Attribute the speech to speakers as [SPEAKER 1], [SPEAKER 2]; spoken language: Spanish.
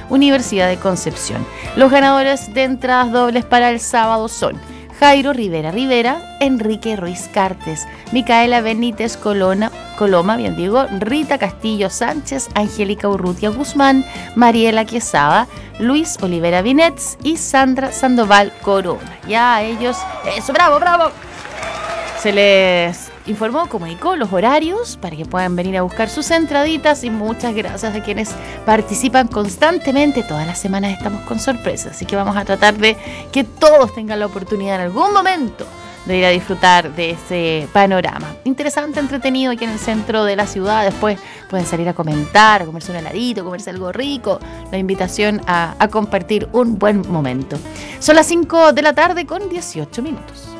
[SPEAKER 1] Universidad de Concepción. Los ganadores de entradas dobles para el sábado son Jairo Rivera Rivera, Enrique Ruiz Cartes, Micaela Benítez Coloma, Rita Castillo Sánchez, Angélica Urrutia Guzmán, Mariela Quesada, Luis Olivera Vinets y Sandra Sandoval Corona. Ya a ellos, eso, bravo, bravo. Se les informó, comunicó los horarios para que puedan venir a buscar sus entraditas y muchas gracias a quienes participan constantemente. Todas las semanas estamos con sorpresas, así que vamos a tratar de que todos tengan la oportunidad en algún momento de ir a disfrutar de ese panorama. Interesante, entretenido aquí en el centro de la ciudad. Después pueden salir a comentar, a comerse un heladito, comerse algo rico. La invitación a compartir un buen momento. Son las 5 de la tarde con 18 minutos.